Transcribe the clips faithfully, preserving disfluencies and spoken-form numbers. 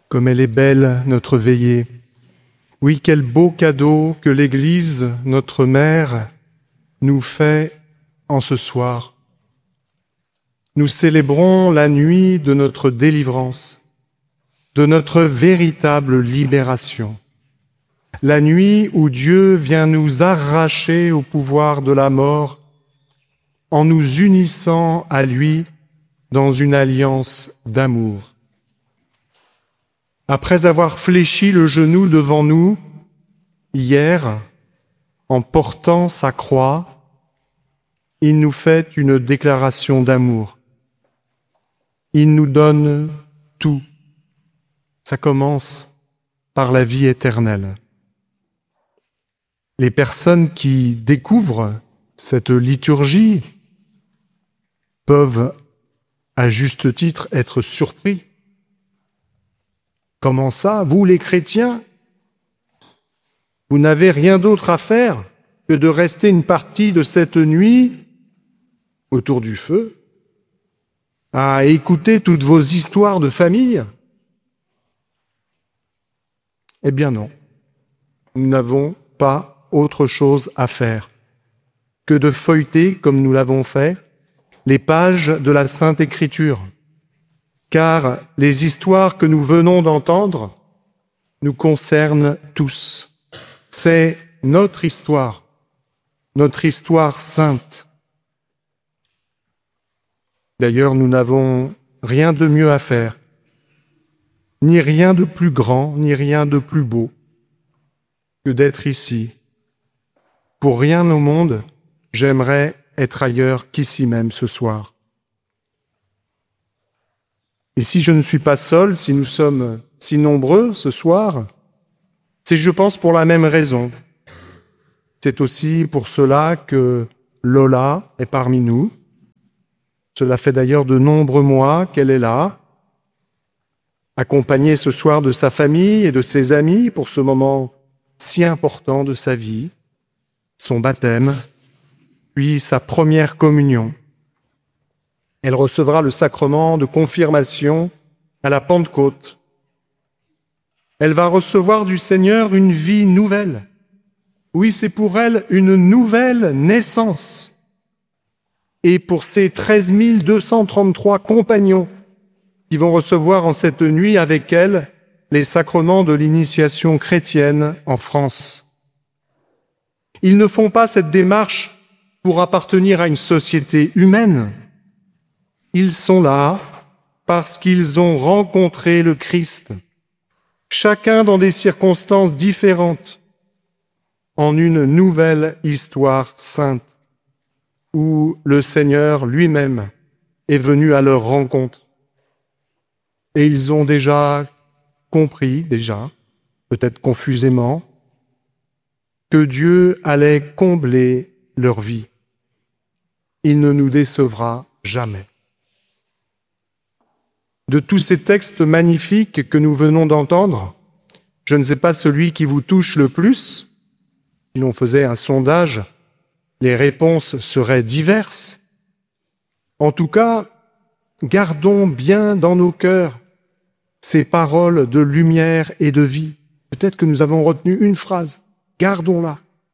Comme elle est belle, notre veillée. Oui, quel beau cadeau que l'Église, notre mère, nous fait en ce soir. Nous célébrons la nuit de notre délivrance, de notre véritable libération. La nuit où Dieu vient nous arracher au pouvoir de la mort en nous unissant à lui dans une alliance d'amour. Après avoir fléchi le genou devant nous, hier, en portant sa croix, il nous fait une déclaration d'amour. Il nous donne tout. Ça commence par la vie éternelle. Les personnes qui découvrent cette liturgie peuvent, à juste titre, être surpris. Comment ça, vous les chrétiens, vous n'avez rien d'autre à faire que de rester une partie de cette nuit autour du feu, à écouter toutes vos histoires de famille? Eh bien non, nous n'avons pas autre chose à faire que de feuilleter, comme nous l'avons fait, les pages de la Sainte Écriture. Car les histoires que nous venons d'entendre nous concernent tous. C'est notre histoire, notre histoire sainte. D'ailleurs, nous n'avons rien de mieux à faire, ni rien de plus grand, ni rien de plus beau que d'être ici. Pour rien au monde, j'aimerais être ailleurs qu'ici même ce soir. Et si je ne suis pas seul, si nous sommes si nombreux ce soir, c'est, je pense, pour la même raison. C'est aussi pour cela que Lola est parmi nous. Cela fait d'ailleurs de nombreux mois qu'elle est là, accompagnée ce soir de sa famille et de ses amis pour ce moment si important de sa vie, son baptême, puis sa première communion. Elle recevra le sacrement de confirmation à la Pentecôte. Elle va recevoir du Seigneur une vie nouvelle. Oui, c'est pour elle une nouvelle naissance. Et pour ses treize mille deux cent trente-trois compagnons qui vont recevoir en cette nuit avec elle les sacrements de l'initiation chrétienne en France. Ils ne font pas cette démarche pour appartenir à une société humaine. Ils sont là parce qu'ils ont rencontré le Christ, chacun dans des circonstances différentes, en une nouvelle histoire sainte, où le Seigneur lui-même est venu à leur rencontre. Et ils ont déjà compris, déjà, peut-être confusément, que Dieu allait combler leur vie. Il ne nous décevra jamais. De tous ces textes magnifiques que nous venons d'entendre, je ne sais pas celui qui vous touche le plus. Si l'on faisait un sondage, les réponses seraient diverses. En tout cas, gardons bien dans nos cœurs ces paroles de lumière et de vie. Peut-être que nous avons retenu une phrase. Gardons-la.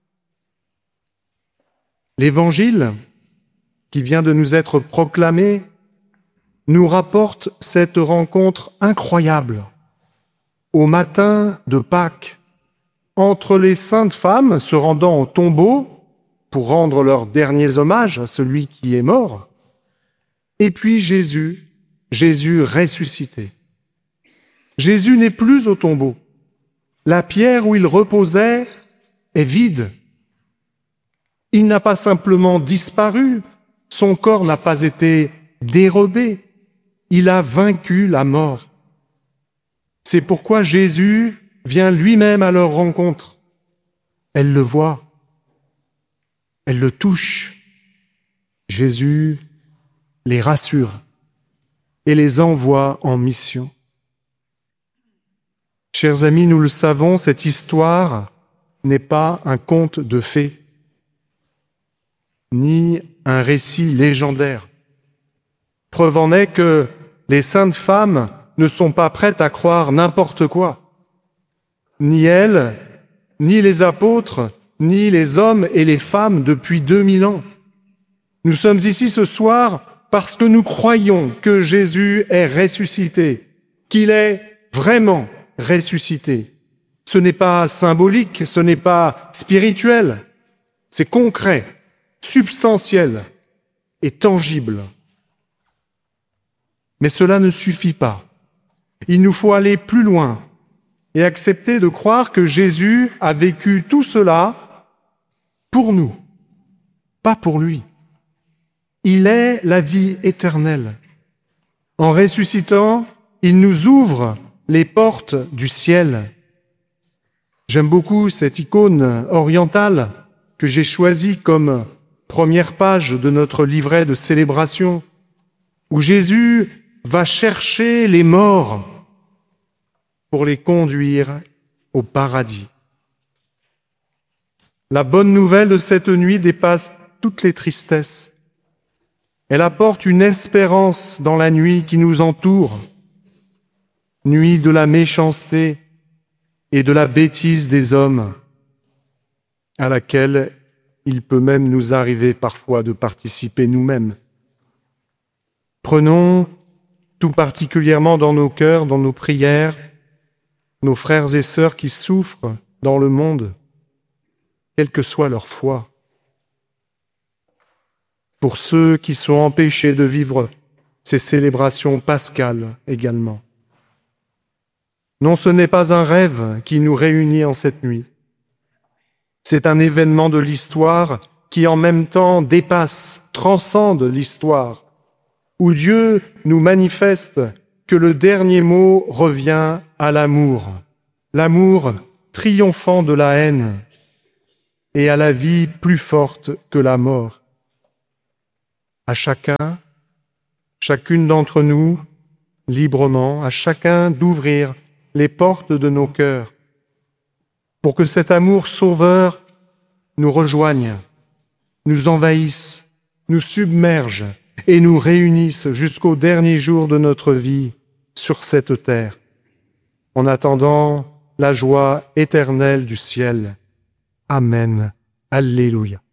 L'Évangile qui vient de nous être proclamé nous rapporte cette rencontre incroyable au matin de Pâques entre les saintes femmes se rendant au tombeau pour rendre leurs derniers hommages à celui qui est mort, et puis Jésus, Jésus ressuscité. Jésus n'est plus au tombeau. La pierre où il reposait est vide. Il n'a pas simplement disparu, son corps n'a pas été dérobé. Il a vaincu la mort. C'est pourquoi Jésus vient lui-même à leur rencontre. Elle le voit. Elle le touche. Jésus les rassure et les envoie en mission. Chers amis, nous le savons, cette histoire n'est pas un conte de fées, ni un récit légendaire. Preuve en est que les saintes femmes ne sont pas prêtes à croire n'importe quoi. Ni elles, ni les apôtres, ni les hommes et les femmes depuis deux mille ans. Nous sommes ici ce soir parce que nous croyons que Jésus est ressuscité, qu'il est vraiment ressuscité. Ce n'est pas symbolique, ce n'est pas spirituel, c'est concret, substantiel et tangible. Mais cela ne suffit pas. Il nous faut aller plus loin et accepter de croire que Jésus a vécu tout cela pour nous, pas pour lui. Il est la vie éternelle. En ressuscitant, il nous ouvre les portes du ciel. J'aime beaucoup cette icône orientale que j'ai choisie comme première page de notre livret de célébration, où Jésus va chercher les morts pour les conduire au paradis. La bonne nouvelle de cette nuit dépasse toutes les tristesses. Elle apporte une espérance dans la nuit qui nous entoure, nuit de la méchanceté et de la bêtise des hommes, à laquelle il peut même nous arriver parfois de participer nous-mêmes. Prenons tout particulièrement dans nos cœurs, dans nos prières, nos frères et sœurs qui souffrent dans le monde, quelle que soit leur foi. Pour ceux qui sont empêchés de vivre ces célébrations pascales également. Non, ce n'est pas un rêve qui nous réunit en cette nuit. C'est un événement de l'histoire qui en même temps dépasse, transcende l'histoire, où Dieu nous manifeste que le dernier mot revient à l'amour, l'amour triomphant de la haine et à la vie plus forte que la mort. À chacun, chacune d'entre nous, librement, à chacun d'ouvrir les portes de nos cœurs pour que cet amour sauveur nous rejoigne, nous envahisse, nous submerge et nous réunisse jusqu'au dernier jour de notre vie sur cette terre, en attendant la joie éternelle du ciel. Amen. Alléluia.